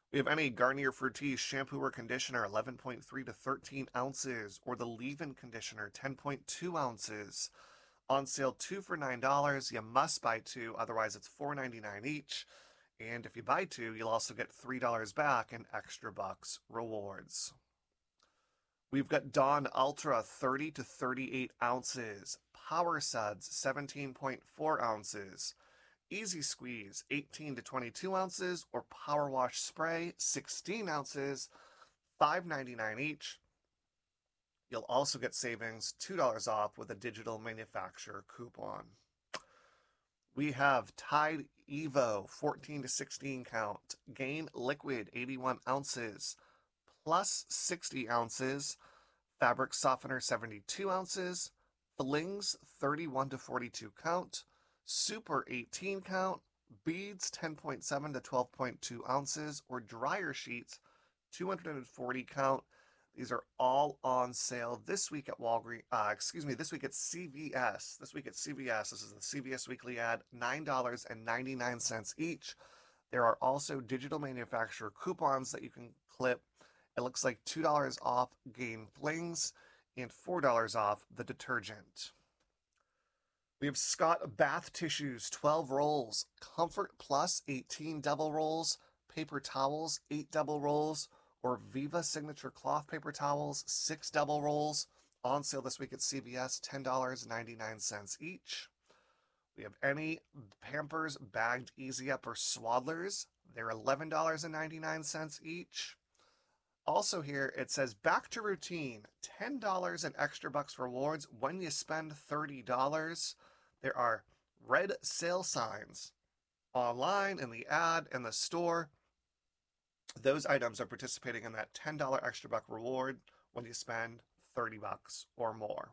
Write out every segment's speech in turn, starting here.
We have any Garnier Fructis shampoo or conditioner 11.3 to 13 ounces, or the leave-in conditioner 10.2 ounces. On sale 2 for $9. You must buy two, otherwise it's $4.99 each. And if you buy two, you'll also get $3 back in extra bucks rewards. We've got Dawn Ultra 30 to 38 ounces, Power Suds 17.4 ounces, Easy Squeeze 18 to 22 ounces, or Power Wash Spray 16 ounces, $5.99 each. You'll also get savings $2 off with a digital manufacturer coupon. We have Tide Evo 14 to 16 count, Gain Liquid 81 ounces, Plus 60 ounces, Fabric Softener 72 ounces, Flings 31 to 42 count, Super 18 count, Beads 10.7 to 12.2 ounces, or Dryer Sheets 240 count. These are all on sale this week at Walgreens. This week at CVS. This is the CVS Weekly Ad, $9.99 each. There are also digital manufacturer coupons that you can clip. It looks like $2 off Gain Flings and $4 off the detergent. We have Scott Bath Tissues, 12 rolls, Comfort Plus, 18 double rolls, paper towels, 8 double rolls, or Viva Signature Cloth Paper Towels, 6 double rolls, on sale this week at CVS, $10.99 each. We have any Pampers Bagged Easy Up or Swaddlers. They're $11.99 each. Also here, it says back to routine, $10 in extra bucks rewards when you spend $30. There are red sale signs online, in the ad, in the store. Those items are participating in that $10 extra buck reward when you spend 30 bucks or more.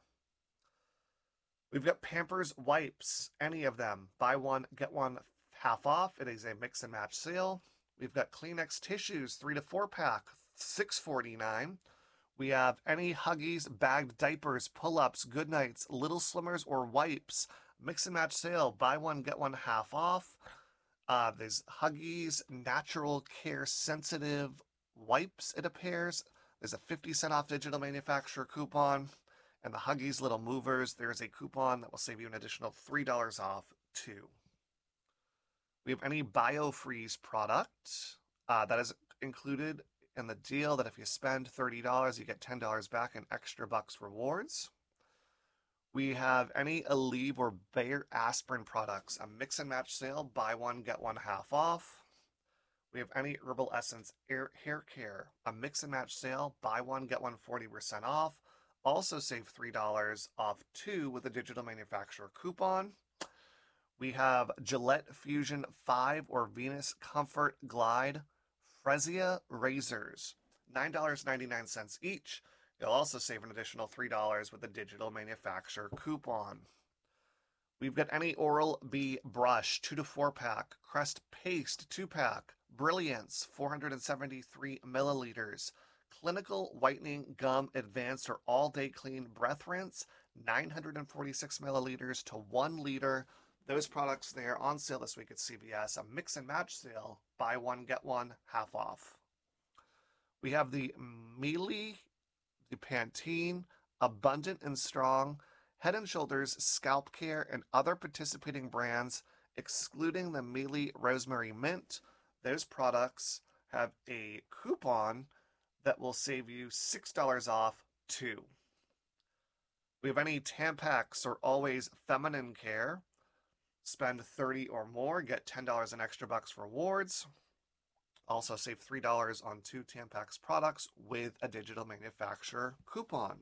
We've got Pampers wipes, any of them. Buy one, get one half off. It is a mix and match sale. We've got Kleenex tissues, 3 to 4 pack, $6.49. We have any Huggies bagged diapers, pull-ups, Goodnights, Little Slimmers, or wipes. Mix and match sale. Buy one, get one half off. There's Huggies Natural Care Sensitive wipes, it appears. There's a 50-cent off digital manufacturer coupon. And the Huggies Little Movers, there's a coupon that will save you an additional $3 off too. We have any BioFreeze product that is included in the deal, that if you spend $30, you get $10 back in extra bucks rewards. We have any Aleve or Bayer aspirin products, a mix and match sale, buy one, get one half off. We have any Herbal Essence hair care, a mix and match sale, buy one, get one 40% off. Also save $3 off two with a digital manufacturer coupon. We have Gillette Fusion 5 or Venus Comfort Glide Fresia razors, $9.99 each. You'll also save an additional $3 with a digital manufacturer coupon. We've got any Oral-B brush 2 to 4 pack, Crest Paste 2 pack, Brilliance 473 milliliters, Clinical Whitening Gum Advanced or All Day Clean Breath Rinse 946 milliliters to 1 liter. Those products there on sale this week at CVS, a mix and match sale, buy one, get one half off. We have the Miele, the Pantene, Abundant and Strong, Head & Shoulders, Scalp Care, and other participating brands, excluding the Miele Rosemary Mint. Those products have a coupon that will save you $6 off too. We have any Tampax or Always Feminine Care. Spend $30 or more, get $10 in extra bucks rewards. Also save $3 on 2 Tampax products with a digital manufacturer coupon.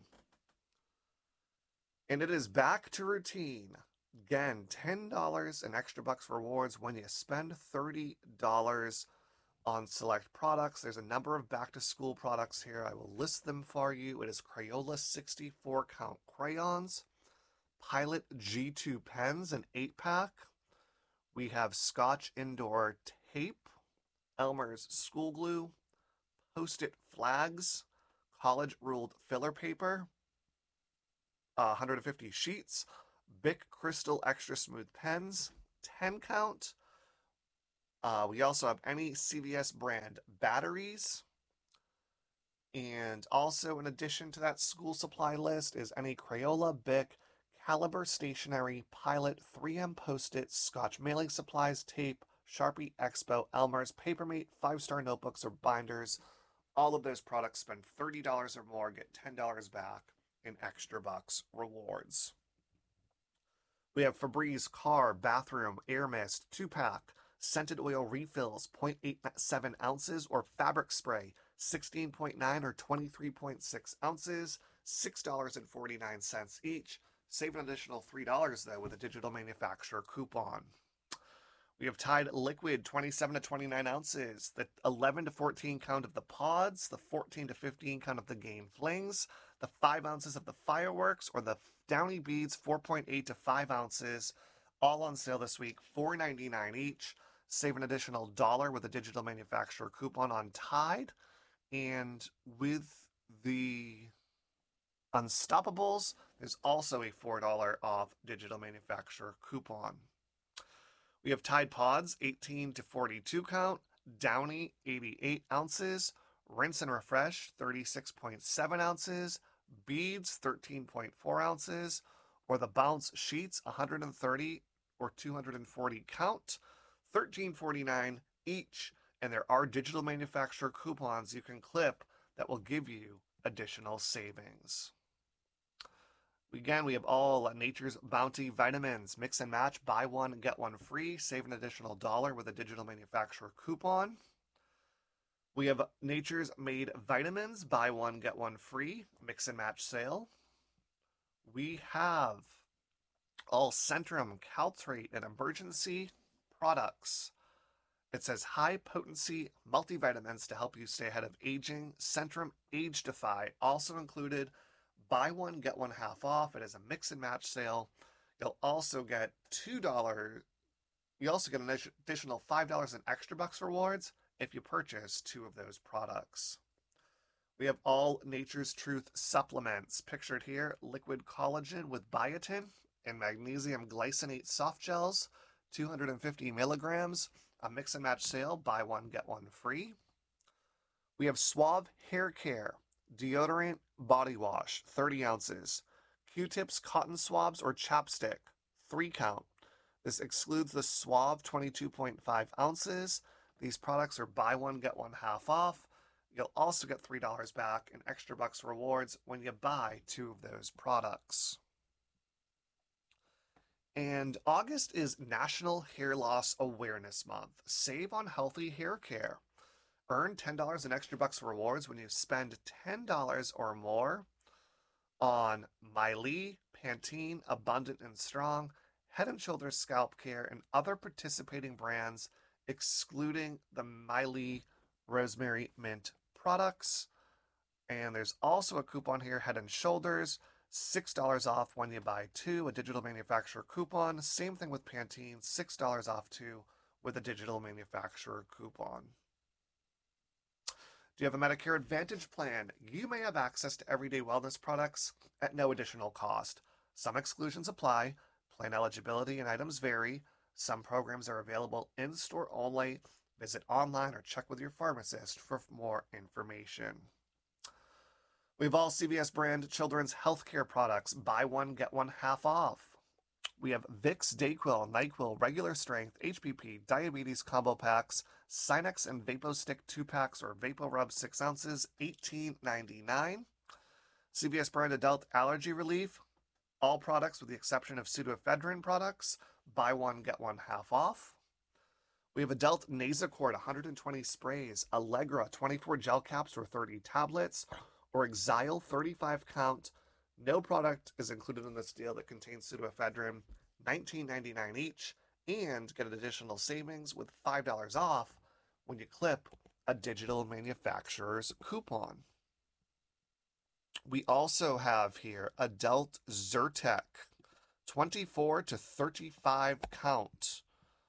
And it is back to routine. Again, $10 in extra bucks rewards when you spend $30 on select products. There's a number of back-to-school products here. I will list them for you. It is Crayola 64 count crayons, Pilot G2 pens, an 8-pack. We have Scotch Indoor tape, Elmer's school glue, Post-it flags, College Ruled filler paper, 150 sheets, Bic Crystal Extra Smooth pens, 10 count, We also have any CVS brand batteries. And also, in addition to that school supply list, is any Crayola, Bic, Caliber Stationery, Pilot, 3M Post-it, Scotch mailing supplies, tape, Sharpie, Expo, Elmer's, Papermate, 5-star notebooks or binders. All of those products, spend $30 or more, get $10 back in extra bucks rewards. We have Febreze Car Bathroom Air Mist 2-pack, scented oil refills 0.87 ounces, or fabric spray 16.9 or 23.6 ounces, $6.49 each. Save an additional $3 though with a digital manufacturer coupon. We have Tide Liquid 27 to 29 ounces, the 11 to 14 count of the pods, the 14 to 15 count of the Gain Flings, the 5 ounces of the fireworks, or the Downy Beads 4.8 to 5 ounces, all on sale this week, $4.99 each. Save an additional $1 with a digital manufacturer coupon on Tide. And with the Unstoppables, there's also a $4 off digital manufacturer coupon. We have Tide Pods 18 to 42 count, Downy 88 ounces, Rinse and Refresh 36.7 ounces, Beads 13.4 ounces, or the Bounce Sheets 130 or 240 count, $13.49 each. And there are digital manufacturer coupons you can clip that will give you additional savings. Again, we have all Nature's Bounty vitamins. Mix and match, buy one, get one free. Save an additional $1 with a digital manufacturer coupon. We have Nature's Made vitamins, buy one, get one free. Mix and match sale. We have all Centrum, Caltrate, and Emergency products. It says high potency multivitamins to help you stay ahead of aging. Centrum Age Defy also included. Buy one, get one half off. It is a mix and match sale. You'll also get $2. You also get an additional $5 in extra bucks rewards if you purchase 2 of those products. We have all Nature's Truth supplements. Pictured here, liquid collagen with biotin and magnesium glycinate soft gels, 250 milligrams. A mix and match sale, buy one, get one free. We have Suave Hair Care deodorant body wash, 30 ounces. Q-tips, cotton swabs, or chapstick, 3 count. This excludes the Suave 22.5 ounces. These products are buy one, get one half off. You'll also get $3 back in extra bucks rewards when you buy 2 of those products. And August is National Hair Loss Awareness Month. Save on healthy hair care. Earn $10 in extra bucks rewards when you spend $10 or more on Miley, Pantene, Abundant and Strong, Head & Shoulders Scalp Care, and other participating brands, excluding the Miley Rosemary Mint products. And there's also a coupon here, Head & Shoulders, $6 off when you buy 2, a digital manufacturer coupon. Same thing with Pantene, $6 off 2 with a digital manufacturer coupon. Do you have a Medicare Advantage plan? You may have access to everyday wellness products at no additional cost. Some exclusions apply. Plan eligibility and items vary. Some programs are available in-store only. Visit online or check with your pharmacist for more information. We have all CVS brand children's healthcare products. Buy one, get one half off. We have Vicks, Dayquil, NyQuil, regular strength, HPP, diabetes combo packs, Sinex and VapoStick 2-packs or VapoRub 6 ounces, $18.99. CVS brand adult allergy relief. All products with the exception of pseudoephedrine products. Buy one, get one half off. We have adult Nasacort 120 sprays, Allegra 24 gel caps or 30 tablets, or Exile 35 count. No product is included in this deal that contains pseudoephedrine, $19.99 each, and get an additional savings with $5 off when you clip a digital manufacturer's coupon. We also have here adult Zyrtec, 24 to 35 count.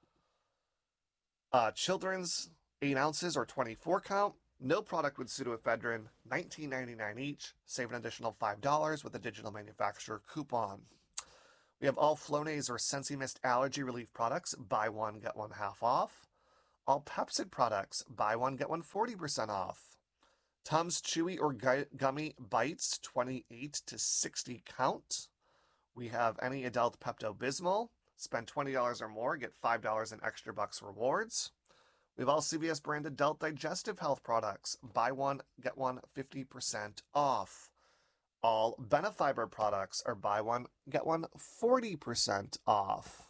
Children's 8 ounces or 24 count. No product with pseudoephedrine, $19.99 each. Save an additional $5 with a digital manufacturer coupon. We have all Flonase or Sensi Mist allergy relief products. Buy one, get one half off. All Pepcid products, buy one, get one 40% off. Tums Chewy or Gummy Bites, 28 to 60 count. We have any adult Pepto-Bismol. Spend $20 or more, get $5 in extra bucks rewards. We have all CVS brand adult digestive health products. Buy one, get one 50% off. All Benefiber products are buy one, get one 40% off.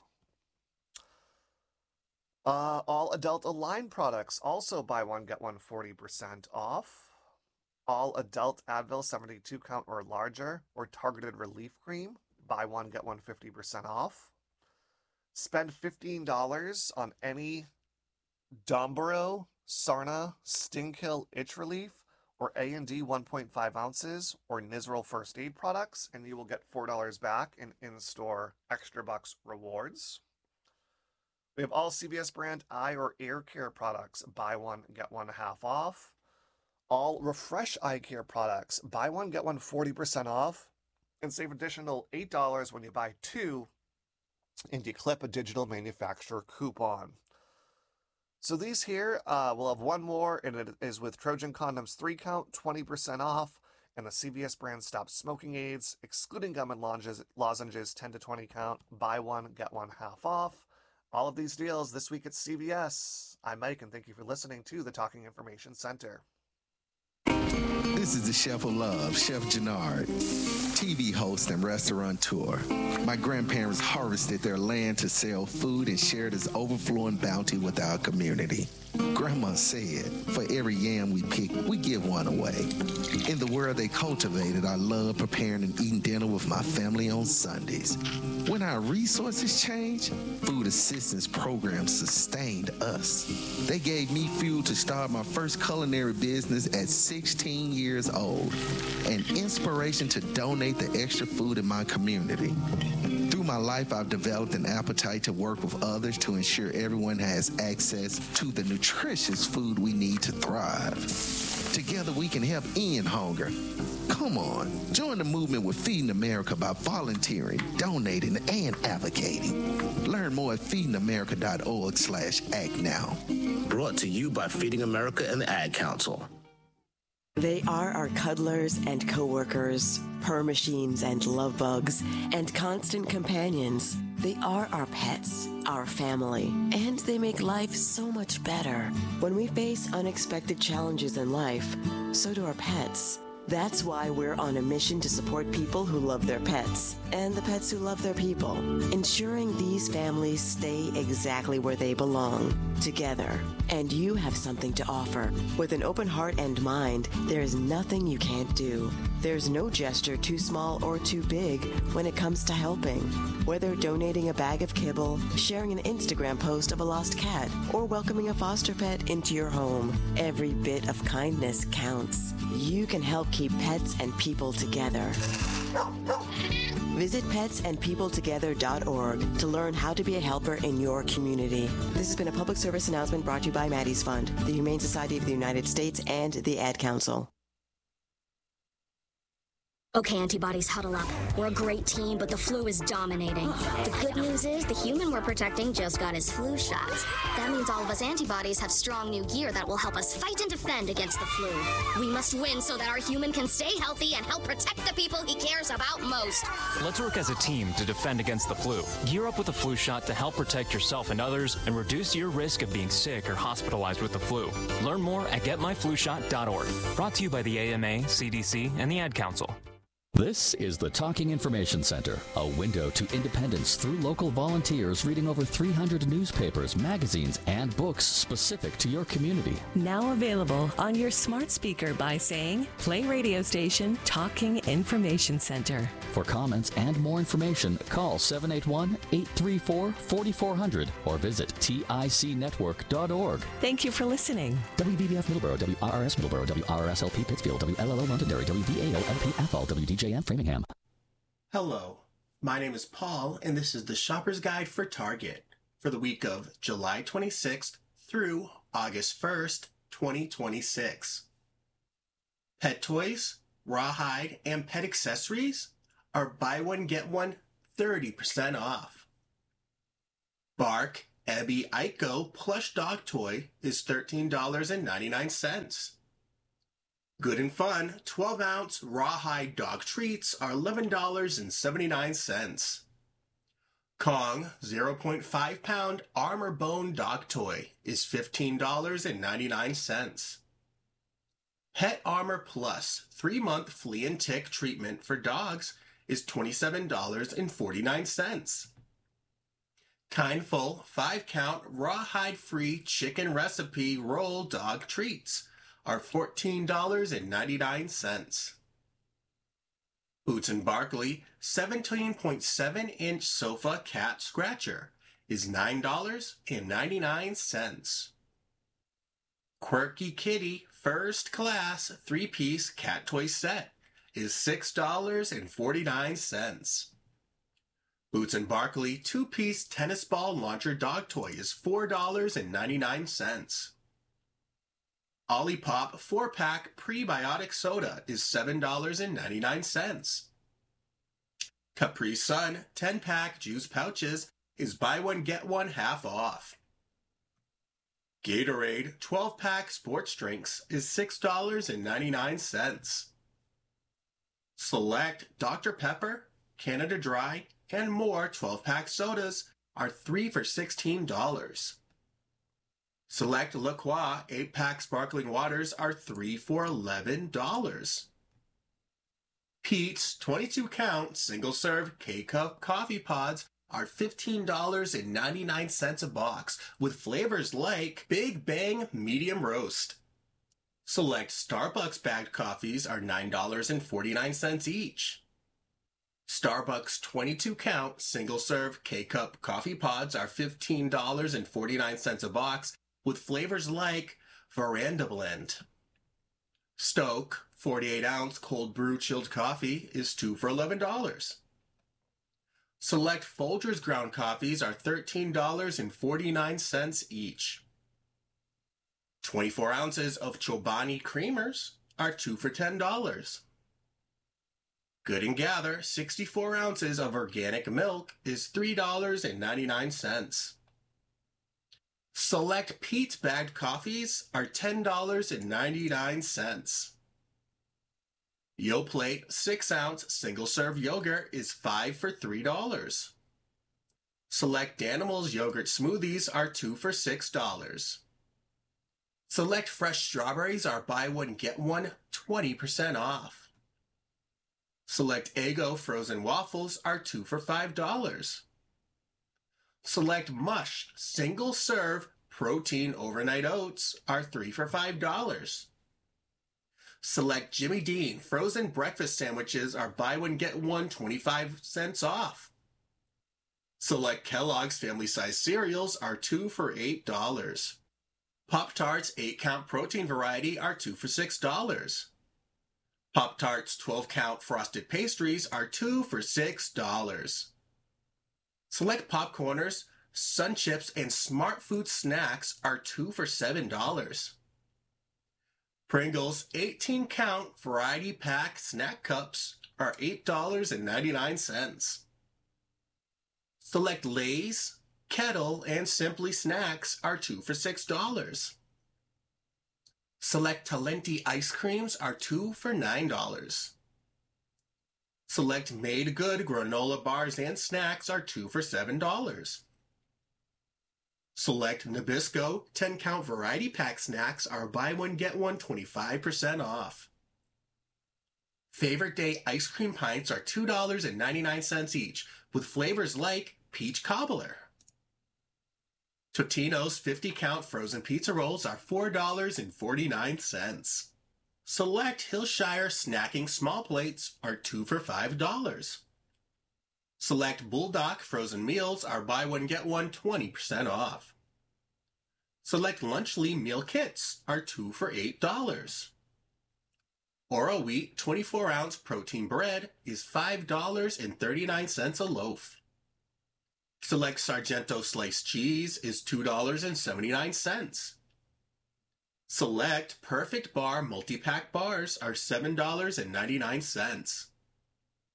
All adult Align products also buy one, get one 40% off. All adult Advil 72 count or larger or targeted relief cream, buy one, get one 50% off. Spend $15 on any Domboro, Sarna, Stingkill Itch Relief, or A&D 1.5 ounces, or Nizoral First Aid products, and you will get $4 back in-store extra bucks rewards. We have all CVS brand eye or ear care products, buy one, get one half off. All Refresh Eye Care products, buy one, get one 40% off, and save additional $8 when you buy two, and you clip a digital manufacturer coupon. So these here, we'll have one more, and it is with Trojan Condoms 3 count, 20% off, and the CVS brand Stop Smoking Aids, excluding gum and lozenges, 10 to 20 count, buy one, get one half off. All of these deals this week at CVS. I'm Mike, and thank you for listening to the Talking Information Center. This is the Chef of Love, Chef Jannard, TV host and restaurateur. My grandparents harvested their land to sell food and share this overflowing bounty with our community. Grandma said, for every yam we pick, we give one away. In the world they cultivated, I love preparing and eating dinner with my family on Sundays. When our resources changed, food assistance programs sustained us. They gave me fuel to start my first culinary business at 16 years old, and inspiration to donate the extra food in my community. Through my life, I've developed an appetite to work with others to ensure everyone has access to the nutritious food we need to thrive. Together we can help end hunger. Come on, join the movement with Feeding America by volunteering, donating, and advocating. Learn more at feedingamerica.org/act now. Brought to you by Feeding America and the Ad Council. They are our cuddlers and coworkers, purr machines and love bugs, and constant companions. They are our pets, our family, and they make life so much better. When we face unexpected challenges in life, so do our pets. That's why we're on a mission to support people who love their pets and the pets who love their people, ensuring these families stay exactly where they belong, together. And you have something to offer. With an open heart and mind, there is nothing you can't do. There's no gesture too small or too big when it comes to helping. Whether donating a bag of kibble, sharing an Instagram post of a lost cat, or welcoming a foster pet into your home, every bit of kindness counts. You can help keep pets and people together. Visit petsandpeopletogether.org to learn how to be a helper in your community. This has been a public service announcement brought to you by Maddie's Fund, the Humane Society of the United States, and the Ad Council. Okay, antibodies, huddle up. We're a great team, but the flu is dominating. The good news is the human we're protecting just got his flu shots. That means all of us antibodies have strong new gear that will help us fight and defend against the flu. We must win so that our human can stay healthy and help protect the people he cares about most. Let's work as a team to defend against the flu. Gear up with a flu shot to help protect yourself and others and reduce your risk of being sick or hospitalized with the flu. Learn more at getmyflushot.org. Brought to you by the AMA, CDC, and the Ad Council. This is the Talking Information Center, a window to independence through local volunteers reading over 300 newspapers, magazines, and books specific to your community. Now available on your smart speaker by saying, play radio station Talking Information Center. For comments and more information, call 781-834-4400 or visit ticnetwork.org. Thank you for listening. WVBF Middleborough, WRRS Middleborough, WRSLP Pittsfield, WLLO Londonderry, WVAO-LP WDJM Framingham. Hello, my name is Paul, and this is the Shopper's Guide for Target for the week of July 26th through August 1st, 2026. Pet toys, rawhide, and pet accessories are buy one, get one 30% off. Bark, Ebby Aiko plush dog toy is $13.99. Good and Fun 12-ounce rawhide dog treats are $11.79. Kong 0.5-pound armor bone dog toy is $15.99. Het Armor Plus 3-month flea and tick treatment for dogs is $27.49. Kindful 5-count rawhide-free chicken recipe roll dog treats are $14.99. Boots & Barkley 17.7-inch sofa cat scratcher is $9.99. Quirky Kitty First Class 3-piece cat toy set is $6.49. Boots & Barkley 2-piece tennis ball launcher dog toy is $4.99. Olipop 4-pack prebiotic soda is $7.99. Capri Sun 10-pack juice pouches is buy one get one half off. Gatorade 12-pack sports drinks is $6.99. Select Dr. Pepper, Canada Dry, and more 12-pack sodas are 3 for $16. Select La Croix 8-pack sparkling waters are 3 for $11. Pete's 22-count single-serve K-Cup coffee pods are $15.99 a box with flavors like Big Bang Medium Roast. Select Starbucks bagged coffees are $9.49 each. Starbucks 22-count single-serve K-Cup coffee pods are $15.49 a box with flavors like Veranda Blend. Stoke 48-ounce cold brew chilled coffee is 2 for $11. Select Folgers ground coffees are $13.49 each. 24 ounces of Chobani creamers are 2 for $10. Good and Gather 64 ounces of organic milk is $3.99. Select Pete's bagged coffees are $10.99. Yoplait 6-ounce single-serve yogurt is 5 for $3. Select Danimals yogurt smoothies are 2 for $6. Select fresh strawberries are buy one get one 20% off. Select Eggo frozen waffles are 2 for $5. Select Mush single-serve protein overnight oats are 3 for $5. Select Jimmy Dean frozen breakfast sandwiches are buy one get one 25 cents off. Select Kellogg's family-size cereals are 2 for $8. Pop-Tarts 8-count protein variety are 2 for $6. Pop-Tarts 12-count frosted pastries are 2 for $6. Select Popcorners, Sun Chips, and Smart Food snacks are 2 for $7. Pringles 18-count variety pack snack cups are $8.99. Select Lay's, Kettle, and Simply Snacks are 2 for $6. Select Talenti ice creams are 2 for $9. Select Made Good granola bars and snacks are 2 for $7. Select Nabisco 10-count variety pack snacks are buy one get one 25% off. Favorite Day ice cream pints are $2.99 each with flavors like peach cobbler. Totino's 50-count frozen pizza rolls are $4.49. Select Hillshire snacking small plates are 2 for $5. Select Bulldog frozen meals are buy one get one 20% off. Select Lunchly meal kits are 2 for $8. Oro Wheat 24-ounce protein bread is $5.39 a loaf. Select Sargento sliced cheese is $2.79. Select Perfect Bar multi-pack bars are $7.99.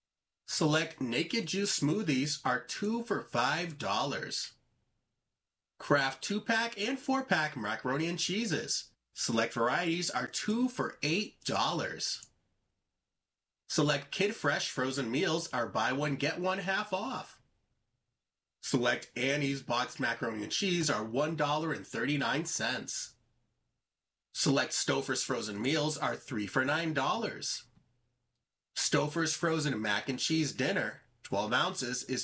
Select Naked Juice smoothies are 2 for $5. Kraft 2-pack and 4-pack macaroni and cheeses. Select varieties are 2 for $8. Select Kid Fresh frozen meals are buy one get one half off. Select Annie's boxed macaroni and cheese are $1.39. Select Stouffer's frozen meals are 3 for $9. Stouffer's frozen mac and cheese dinner, 12 ounces, is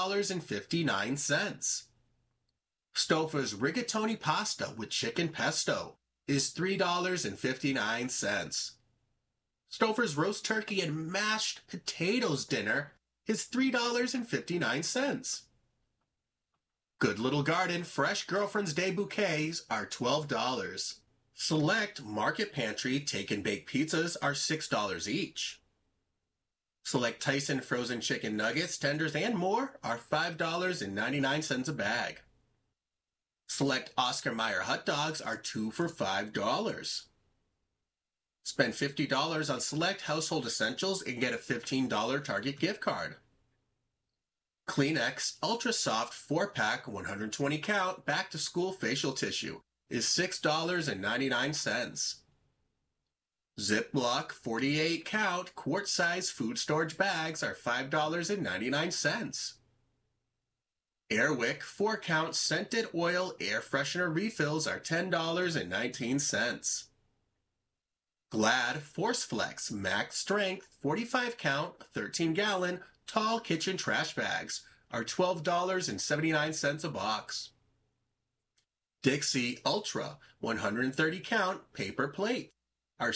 $3.59. Stouffer's rigatoni pasta with chicken pesto is $3.59. Stouffer's roast turkey and mashed potatoes dinner is $3.59. Good Little Garden Fresh Girlfriend's Day bouquets are $12. Select Market Pantry Take and Bake pizzas are $6 each. Select Tyson frozen chicken nuggets, tenders, and more are $5.99 a bag. Select Oscar Mayer hot dogs are 2 for $5. Spend $50 on select household essentials and get a $15 Target gift card. Kleenex Ultra Soft 4-pack 120 count back to school facial tissue is $6.99. Ziploc 48 count quart size food storage bags are $5.99. Airwick 4 count scented oil air freshener refills are $10.19. Glad Force Flex Max Strength 45 count 13 gallon tall kitchen trash bags are $12.79 a box. Dixie Ultra 130 count paper plate are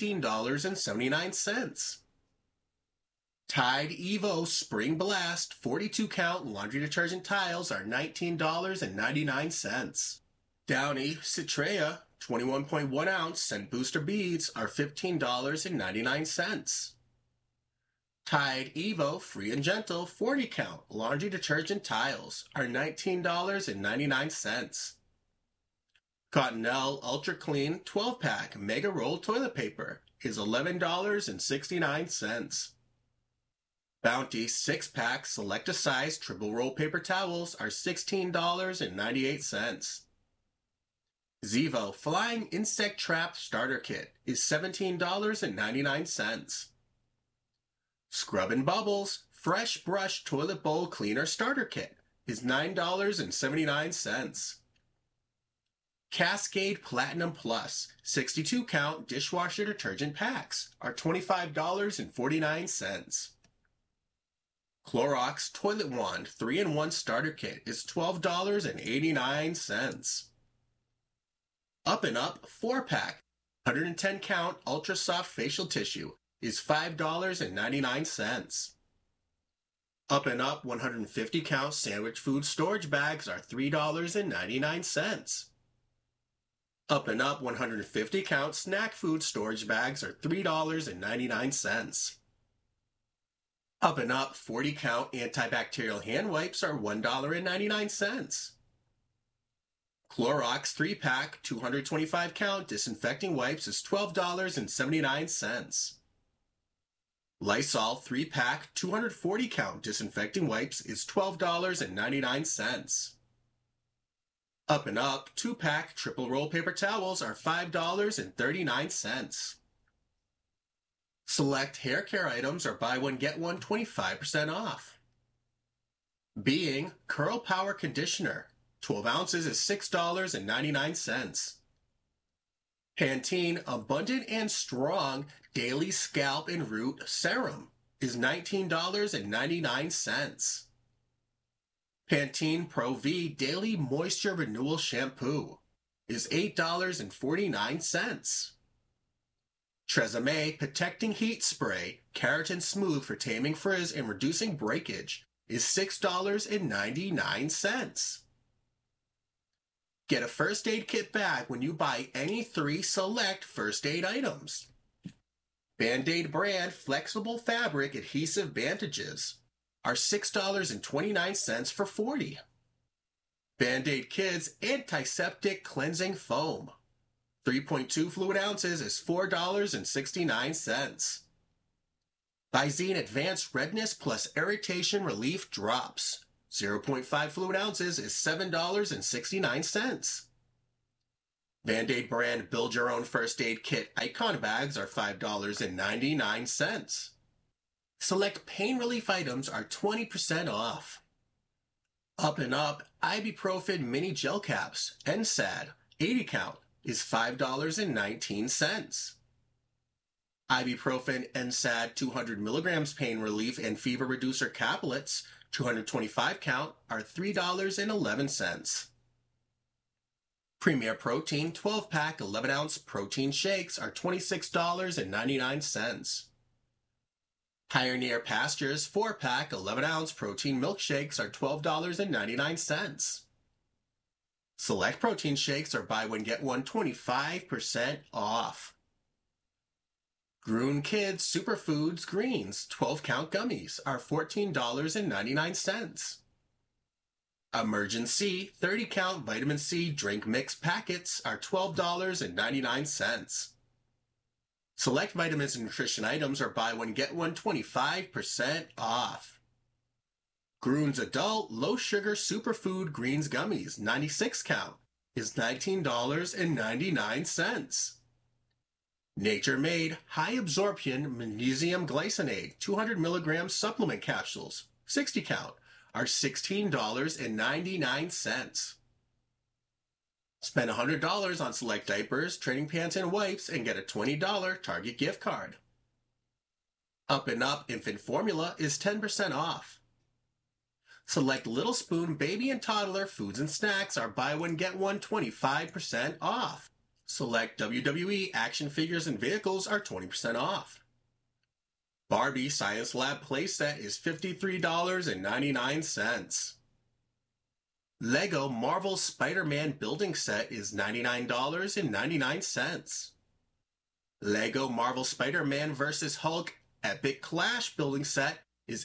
$17.79. Tide Evo Spring Blast 42 count laundry detergent tiles are $19.99. Downy Citrea 21.1 ounce scent booster beads are $15.99. Tide Evo Free and Gentle 40 count laundry detergent tiles are $19.99. Cottonelle Ultra Clean 12-pack Mega Roll toilet paper is $11.69. Bounty 6-pack Selecta size triple roll paper towels are $16.98. Zevo Flying Insect Trap Starter Kit is $17.99. Scrub and Bubbles Fresh Brush Toilet Bowl Cleaner Starter Kit is $9.79. Cascade Platinum Plus 62 count dishwasher detergent packs are $25.49. Clorox Toilet Wand 3-in-1 Starter Kit is $12.89. Up and Up 4-pack 110 count Ultra Soft Facial Tissue is $5.99. Up and Up 150 count sandwich food storage bags are $3.99. Up and Up 150 count snack food storage bags are $3.99. Up and Up 40 count antibacterial hand wipes are $1.99. Clorox 3-pack 225 count disinfecting wipes is $12.79. Lysol 3-pack 240 count disinfecting wipes is $12.99. Up and Up 2-pack triple roll paper towels are $5.39. Select hair care items are buy one get one 25% off. Being Curl Power Conditioner 12 ounces is $6.99. Pantene Abundant and Strong Daily Scalp and Root Serum is $19.99. Pantene Pro V Daily Moisture Renewal Shampoo is $8.49. Tresemme Protecting Heat Spray Keratin Smooth for taming frizz and reducing breakage is $6.99. Get a first aid kit bag when you buy any 3 select first aid items. Band-Aid brand flexible fabric adhesive bandages are $6.29 for 40. Band-Aid Kids Antiseptic Cleansing Foam 3.2 fluid ounces is $4.69. Visine Advanced Redness Plus Irritation Relief Drops 0.5 fluid ounces is $7.69. Band-Aid brand Build Your Own First Aid Kit Icon bags are $5.99. Select pain relief items are 20% off. Up and Up Ibuprofen Mini Gel Caps, NSAID, 80 count, is $5.19. Ibuprofen NSAID 200 milligrams pain relief and fever reducer caplets, 225 count, are $3.11. Premier Protein 12-pack 11-ounce protein shakes are $26.99. Pioneer Pastures 4-pack 11-ounce protein milkshakes are $12.99. Select protein shakes are buy one get one 25% off. Gruen Kids Superfoods Greens 12-count gummies are $14.99. Emergen-C 30-count vitamin C drink mix packets are $12.99. Select vitamins and nutrition items are buy one get one 25% off. Gruen's Adult Low Sugar Superfood Greens Gummies 96 count is $19.99. Nature Made High Absorption Magnesium Glycinate 200 milligram supplement capsules 60 count are $16.99. Spend $100 on select diapers, training pants, and wipes and get a $20 Target gift card. Up and Up Infant Formula is 10% off. Select Little Spoon baby and toddler foods and snacks are buy one get one 25% off. Select WWE action figures and vehicles are 20% off. Barbie Science Lab playset is $53.99. Lego Marvel Spider-Man building set is $99.99. Lego Marvel Spider-Man vs. Hulk Epic Clash building set is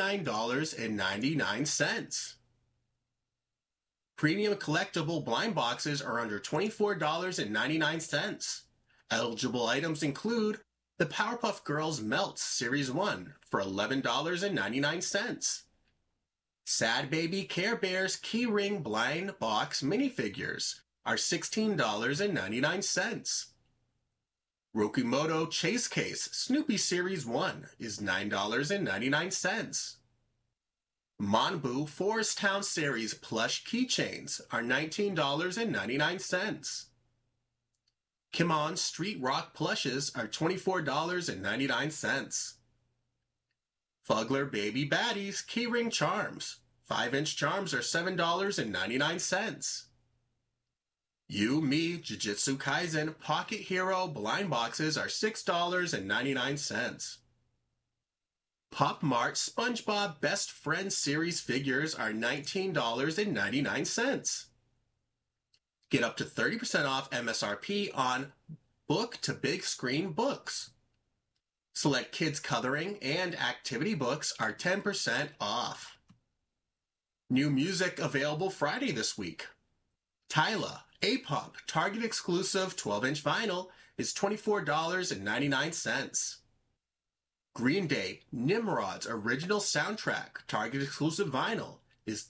$89.99. Premium collectible blind boxes are under $24.99. Eligible items include the Powerpuff Girls Melts Series 1 for $11.99. Sad Baby Care Bears Keyring Blind Box minifigures are $16.99. Rokimoto Chase Case Snoopy Series 1 is $9.99. Monbu Forest Town Series plush keychains are $19.99. Kimon Street Rock plushes are $24.99. Fugler Baby Baddies Keyring Charms 5-inch charms are $7.99. You Me Jujutsu Kaisen Pocket Hero blind boxes are $6.99. Pop Mart SpongeBob Best Friend Series figures are $19.99. Get up to 30% off MSRP on Book to Big Screen books. Select kids coloring and activity books are 10% off. New music available Friday this week. Tyla, A-Pop, Target exclusive 12-inch vinyl is $24.99. Green Day, Nimrod's original soundtrack, Target exclusive vinyl is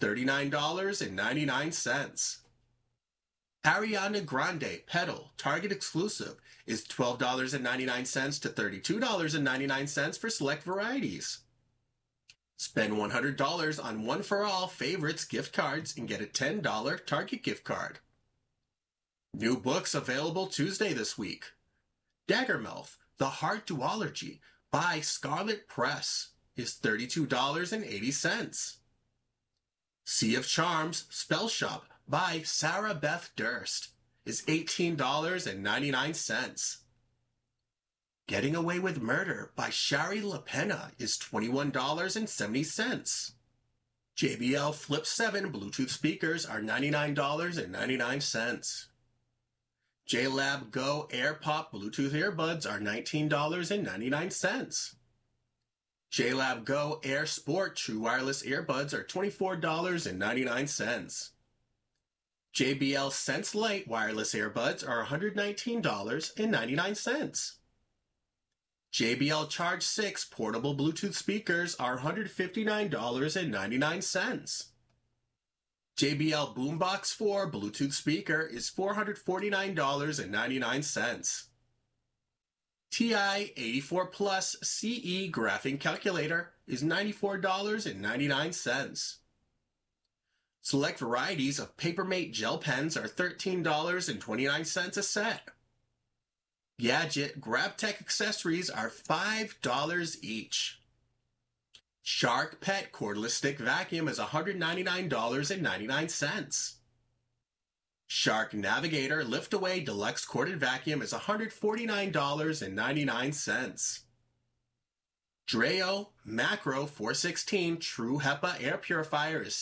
$39.99. Ariana Grande, Pedal, Target exclusive is $12.99 to $32.99 for select varieties. Spend $100 on One For All favorites gift cards and get a $10 Target gift card. New books available Tuesday this week. Daggermouth, The Heart Duology by Scarlet Press is $32.80. Sea of Charms, Spell Shop by Sarah Beth Durst is $18.99. Getting Away with Murder by Shari LaPena is $21.70. JBL Flip 7 Bluetooth speakers are $99.99. JLab Go AirPop Bluetooth earbuds are $19.99. JLab Go Air Sport True Wireless earbuds are $24.99. JBL Sense Lite wireless earbuds are $119.99. JBL Charge 6 portable Bluetooth speakers are $159.99. JBL Boombox 4 Bluetooth speaker is $449.99. TI 84 Plus CE graphing calculator is $94.99. Select varieties of Papermate gel pens are $13.29 a set. Gadget GrabTech accessories are $5 each. Shark Pet cordless stick vacuum is $199.99. Shark Navigator Lift-Away Deluxe Corded Vacuum is $149.99. Dreo Macro 416 True HEPA Air Purifier is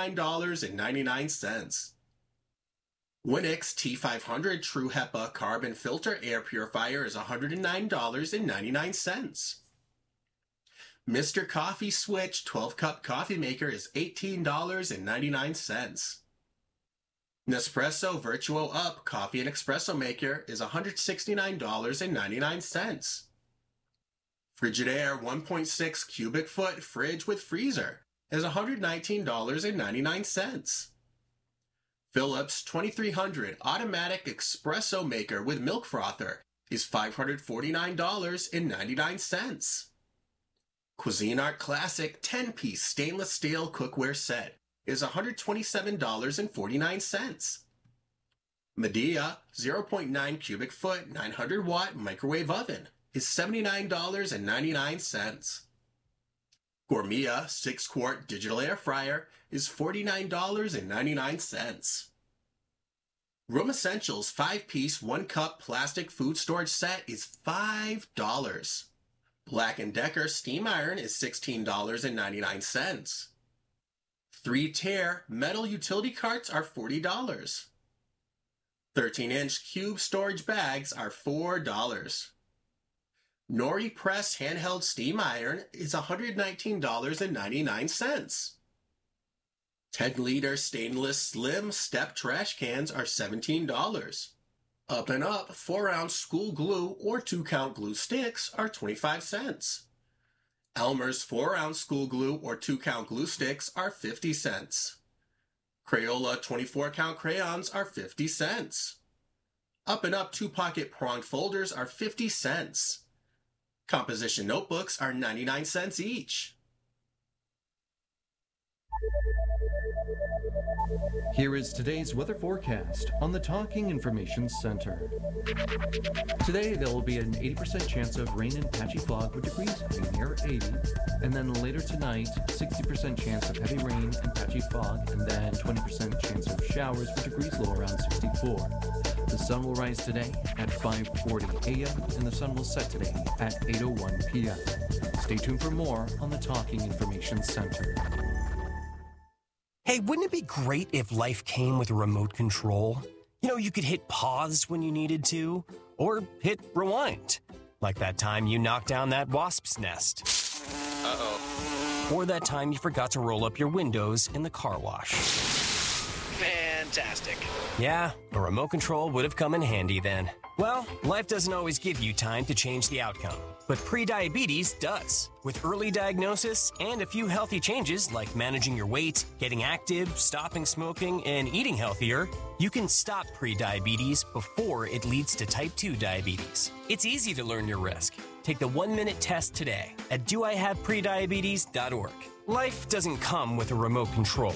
$69.99. Winix T500 True HEPA Carbon Filter Air Purifier is $109.99. Mr. Coffee Switch 12-cup coffee maker is $18.99. Nespresso Virtuo Up Coffee and Espresso Maker is $169.99. Frigidaire 1.6 cubic foot fridge with freezer is $119.99. Philips 2300 automatic espresso maker with milk frother is $549.99. Cuisinart Classic 10-piece stainless steel cookware set is $127.49. Medea 0.9 cubic foot 900 watt microwave oven is $79.99. Gourmia 6-quart digital air fryer is $49.99. Room Essentials 5-piece 1-cup plastic food storage set is $5. Black & Decker steam iron is $16.99. 3-tier metal utility carts are $40. 13-inch cube storage bags are $4. Nori Press handheld steam iron is $119.99. 10-liter stainless slim step trash cans are $17. Up and Up 4-ounce school glue or 2-count glue sticks are 25 cents. Elmer's 4-ounce school glue or 2-count glue sticks are 50 cents. Crayola 24-count crayons are 50 cents. Up and Up 2-pocket pronged folders are 50 cents. Composition notebooks are 99 cents each. Here is today's weather forecast on the Talking Information Center. Today there will be an 80% chance of rain and patchy fog with degrees high near 80. And then later tonight, 60% chance of heavy rain and patchy fog, and then 20% chance of showers with degrees low around 64. The sun will rise today at 5:40 a.m. and the sun will set today at 8:01 p.m. Stay tuned for more on the Talking Information Center. Hey, wouldn't it be great if life came with a remote control? You know, you could hit pause when you needed to, or hit rewind. Like that time you knocked down that wasp's nest. Uh-oh. Or that time you forgot to roll up your windows in the car wash. Fantastic. Yeah, a remote control would have come in handy then. Well, life doesn't always give you time to change the outcome, but prediabetes does. With early diagnosis and a few healthy changes like managing your weight, getting active, stopping smoking, and eating healthier, you can stop prediabetes before it leads to type 2 diabetes. It's easy to learn your risk. Take the 1-minute test today at doihaveprediabetes.org. Life doesn't come with a remote control.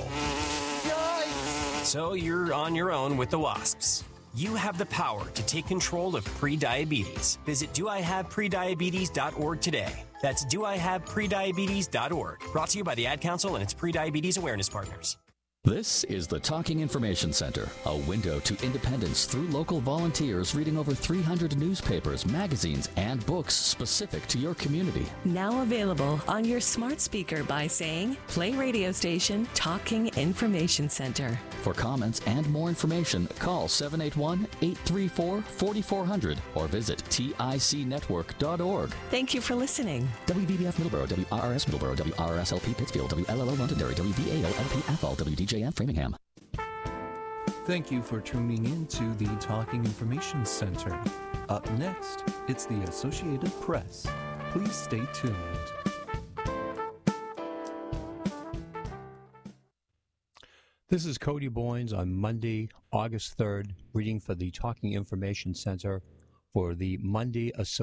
So you're on your own with the wasps. You have the power to take control of prediabetes. Visit doihaveprediabetes.org today. That's doihaveprediabetes.org. Brought to you by the Ad Council and its prediabetes awareness partners. This is the Talking Information Center, a window to independence through local volunteers reading over 300 newspapers, magazines, and books specific to your community. Now available on your smart speaker by saying, play radio station Talking Information Center. For comments and more information, call 781-834-4400 or visit ticnetwork.org. Thank you for listening. WVBF Middleborough, WRRS Middleborough, WRSLP Pittsfield, WLLO Londonderry, WVAO-LP Athol, WDJM Framingham. Thank you for tuning in to the Talking Information Center. Up next, it's the Associated Press. Please stay tuned. This is Cody Boynes on Monday, August 3rd, reading for the Talking Information Center for the Monday